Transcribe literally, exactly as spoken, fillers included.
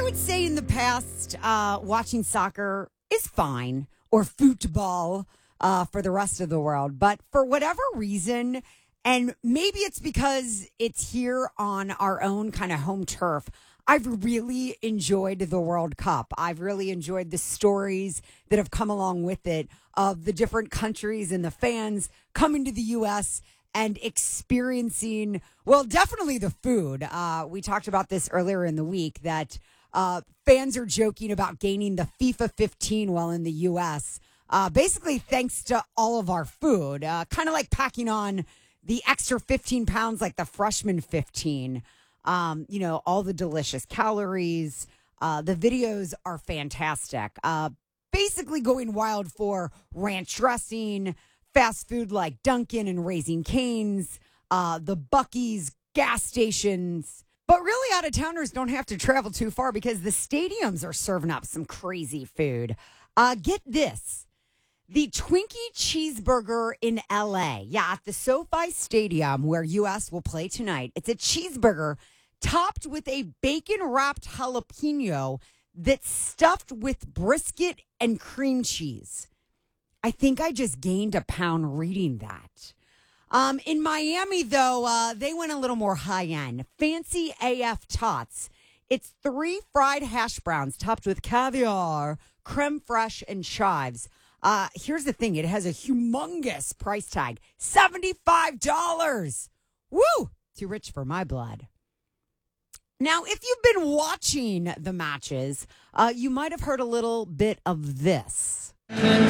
would say in the past, uh, watching soccer is fine, or football uh, for the rest of the world. But for whatever reason, and maybe it's because it's here on our own kind of home turf, I've really enjoyed the World Cup. I've really enjoyed the stories that have come along with it of the different countries and the fans coming to the U S and experiencing, well, definitely the food. Uh, we talked about this earlier in the week that uh, fans are joking about gaining the FIFA fifteen while in the U S, uh, basically thanks to all of our food, uh, kind of like packing on the extra fifteen pounds like the freshman fifteen. Um, you know, all the delicious calories. Uh, the videos are fantastic. Uh, basically going wild for ranch dressing, fast food like Dunkin' and Raising Cane's, uh, the Buc-ee's, gas stations. But really, out-of-towners don't have to travel too far because the stadiums are serving up some crazy food. Uh, get this. The Twinkie Cheeseburger in L A. Yeah, at the SoFi Stadium where U S will play tonight. It's a cheeseburger topped with a bacon-wrapped jalapeno that's stuffed with brisket and cream cheese. I think I just gained a pound reading that. Um, in Miami, though, uh, they went a little more high-end. Fancy A F Tots. It's three fried hash browns topped with caviar, creme fraiche, and chives. Uh, here's the thing. It has a humongous price tag. seventy-five dollars. Woo! Too rich for my blood. Now, if you've been watching the matches, uh, you might have heard a little bit of this.